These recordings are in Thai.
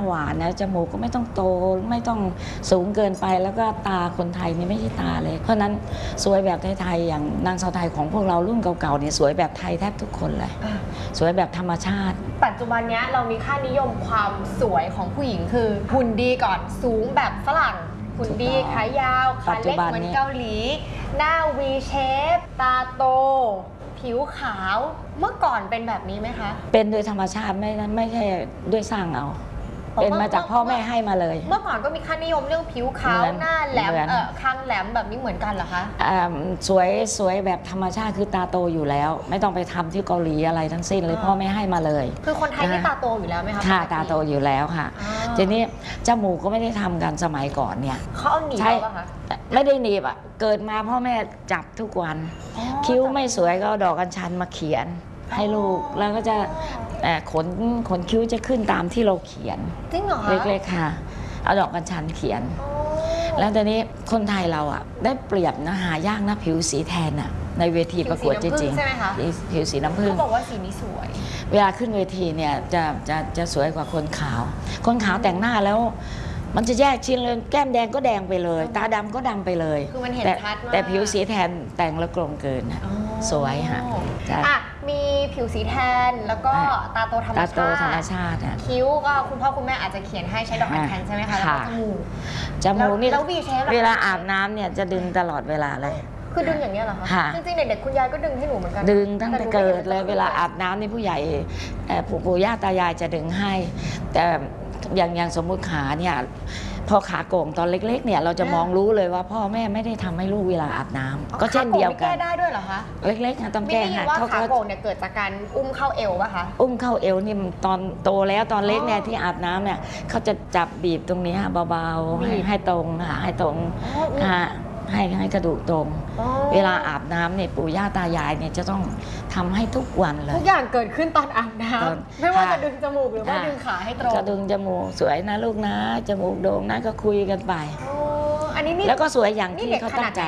หวานนะจมูกก็ไม่ต้องโตไม่ต้องสูงเกินไปแล้วก็ตาคนไทยนี่ไม่ใช่ตาเลยเพราะนั้นสวยแบบไทยๆอย่างนางสาวไทยของพวกเรารุ่นเก่าๆเนี่ยสวยแบบไทยแทบทุกคนเลยสวยแบบธรรมชาติปัจจุบันนี้เรามีค่านิยมความสวยของผู้หญิงคือหุ่นดีก่อนสูงแบบฝรั่งหุ่นดีขายาวขาเล็กเหมือนเกาหลีหน้า V shape ตาโตผิวขาวเมื่อก่อนเป็นแบบนี้ไหมคะเป็นโดยธรรมชาติไม่ใช่ด้วยสร้างเอาเป็นมาจากพ่อแม่ให้มาเลยเมื่อก่อนก็มีค่านิยมเรื่องผิวขาวหน้าแหลมคางแหลมแบบนี้เหมือนกันเหรอคะสวยแบบธรรมชาติคือตาโตอยู่แล้วไม่ต้องไปทำที่เกาหลีอะไรทั้งสิ้นเลยพ่อแม่ให้มาเลยคือคนไทยที่ตาโตอยู่แล้วไหมคะค่ะตาโตอยู่แล้วค่ะทีนี้จมูกก็ไม่ได้ทำกันสมัยก่อนเนี่ยเขาเอาหนีบป่ะคะไม่ได้หนีบอ่ะเกิดมาพ่อแม่จับทุกวันคิ้วไม่สวยก็เอาดอกอัญชันมาเขียนให้ลูกแล้วก็จะขนคิ้วจะขึ้นตามที่เราเขียนจริงเหรอคะเล็กๆค่ะเอาดอกกัญชันเขียนแล้วตอนนี้คนไทยเราอ่ะได้เปรียบนะหายากนะผิวสีแทนอ่ะในเวทีประกวดจริงๆผิวสีน้ำผึ้งเขาบอกว่าสีนี้สวยเวลาขึ้นเวทีเนี่ยจะสวยกว่าคนขาวคนขาวแต่งหน้าแล้วมันจะแยกชิ้นเลยแก้มแดงก็แดงไปเลยตาดำก็ดำไปเลยคือมันเห็นชัดมากแต่ผิวสีแทนแต่งแล้วกลมเกินสวยค่ะมีผิวสีแทนแล้วก็ตาโตธรรมชาติคิ้วก็คุณพ่อคุณแม่อาจจะเขียนให้ใช้ดอกอัญชันใช่ไหมคะแล้วก็จมูกนี่เวลาอาบน้ำเนี่ยจะดึงตลอดเวลาเลยคือดึงอย่างนี้เหรอคะจริงๆเด็กๆคุณยายก็ดึงให้หนูเหมือนกันดึงตั้งแต่เกิดเลยเวลาอาบน้ำนี่ผู้ใหญ่ปู่ย่าตายายจะดึงให้แต่อย่างสมมุติขาเนี่ยพอขาโก่งตอนเล็กๆเนี่ยเราจะมองรู้เลยว่าพ่อแม่ไม่ได้ทำให้ลูกเวลาอาบน้ำก็เช่นเดียวกันแก้ได้ด้วยเหรอคะเล็กๆต้องแก้ค่ะว่าขาโก่งเนี่ยเกิดจากการอุ้มเข้าเอวป่ะคะอุ้มเข้าเอวนี่ตอนโตแล้วตอนเล็กเนี่ยที่อาบน้ำเนี่ยเขาจะจับบีบตรงนี้เบาๆให้ตรงให้ตรงให้กระดูกตรงเวลาอาบน้ำเนี่ยปู่ย่าตายายเนี่ยจะต้องทำให้ทุกวันเลยทุกอย่างเกิดขึ้นตอนอาบน้ำไม่ว่าจะดึงจมูกหรือว่าดึงขาให้ตรงจะดึงจมูกสวยนะลูกนะจมูกโด่งนะก็คุยกันไปอันนี้แล้วก็สวยอย่างที่เขาตั้งใจ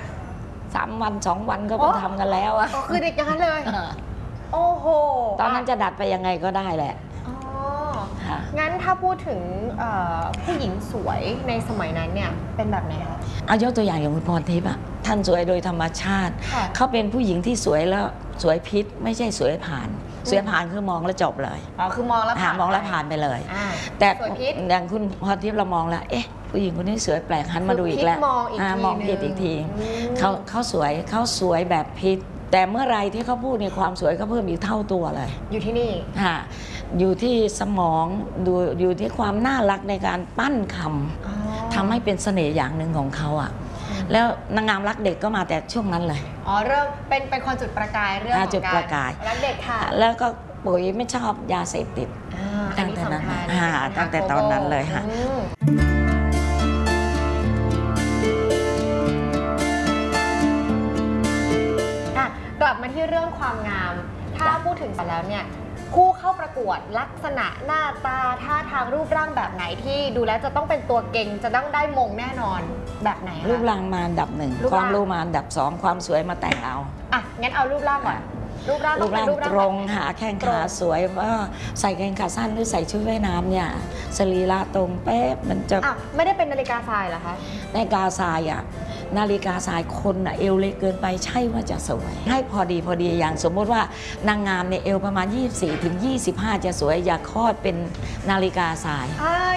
3 วัน2 วันก็ไปทำกันแล้วอ่ะคือเด็กกันเลยโอ้โหตอนนั้นจะดัดไปยังไงก็ได้แหละงั้นถ้าพูดถึงผู้หญิงสวยในสมัยนั้นเนี่ยเป็นแบบไหนคะเอายกตัวอย่างอย่างคุณพรทิพย์ท่านสวยโดยธรรมชาติเขาเป็นผู้หญิงที่สวยแล้วสวยพิษไม่ใช่สวยผ่านสวยผ่านคือมองแล้วจบเลยคือมองแล้วผ่านไปเลยแต่อย่างคุณพรทิพย์เรามองแล้วเอ๊ะผู้หญิงคนนี้สวยแปลกหันมาดูอีกแล้วมองผิดอีกทีเขาสวยแบบพิษแต่เมื่อไรที่เขาพูดในความสวยก็เพิ่มอีกเท่าตัวเลยอยู่ที่นี่ค่ะอยู่ที่สมองอยู่ที่ความน่ารักในการปั้นคำทำให้เป็นเสน่ห์อย่างหนึ่งของเขาอ่ะแล้วนางงามรักเด็กก็มาแต่ช่วงนั้นเลยเริ่มเป็นคนจุดประกายเรื่องของการรักเด็กค่ะแล้วก็ปุ๋ยไม่ชอบยาเสพติดตั้งแต่นั้นตั้งแต่ตอนนั้นเลยค่ะกลับมาที่เรื่องความงามถ้าพูดถึงไปแล้วเนี่ยผู้เข้าประกวดลักษณะหน้าตาท่าทางรูปร่างแบบไหนที่ดูแล้วจะต้องเป็นตัวเก่งจะต้องได้มงแน่นอนแบบไหนรูปร่างมาอันดับ1ความรู้มาอันดับ2ความสวยมาแต่งเอางั้นเอารูปร่างก่อนรูปร่างตรงหาแข้งขาสวยว่าใส่กางเกงขาสั้นหรือใส่ชุดว่ายน้ำเนี่ยสรีระตรงเป๊ะมันจะไม่ได้เป็นนาฬิกาทรายเหรอคะนาฬิกาทรายนาฬิกาทรายคนเอวเล็กเกินไปใช่ว่าจะสวยให้พอดีอย่างสมมติว่านางงามเนี่ยเอวประมาณ24 ถึง 25จะสวยอย่าคลอดเป็นนาฬิกาทราย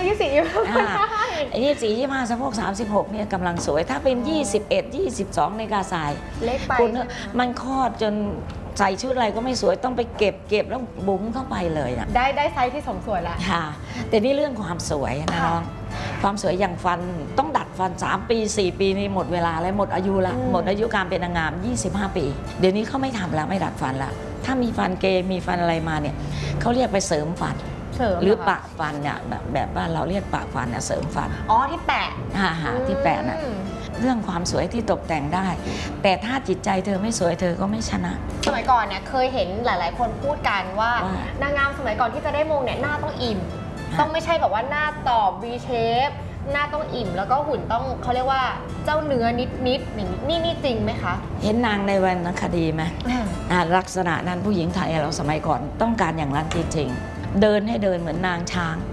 24 25สะโพก36เนี่ยกำลังสวยถ้าเป็น21 22นาฬิกาทรายเล็กไปมันคลอดจนใส่ชุดอะไรก็ไม่สวยต้องไปเก็บแล้วบุ๋มเข้าไปเลยได้ไซส์ที่สมสวยแล้วค่ะแต่นี่เรื่องความสวยนะน้องความสวยอย่างฟันต้องดัดฟัน3 ปี 4 ปีนี่หมดเวลาแล้วหมดอายุละหมดอายุการเป็นนางงาม25 ปีเดี๋ยวนี้เขาไม่ทำแล้วไม่ดัดฟันละถ้ามีฟันเกยมีฟันอะไรมาเนี่ยเขาเรียกไปเสริมฟันหรือปะฟันเนี่ยแบบว่าเราเรียกปะฟันเสริมฟันที่แปะที่แปะน่ะเรื่องความสวยที่ตกแต่งได้แต่ถ้าจิตใจเธอไม่สวยเธอก็ไม่ชนะสมัยก่อนเนี่ยเคยเห็นหลายๆคนพูดกันว่านางงามสมัยก่อนที่จะได้มงเนี่ยหน้าต้องอิ่มต้องไม่ใช่แบบว่าหน้าตอบ V shape หน้าต้องอิ่มแล้วก็หุ่นต้องเขาเรียกว่าเจ้าเนื้อนิดนี่จริงไหมคะเห็นนางในวรรณคดีไหมลักษณะนั้นผู้หญิงไทยเราสมัยก่อนต้องการอย่างนั้นจริงๆเดินให้เดินเหมือนนางช้าง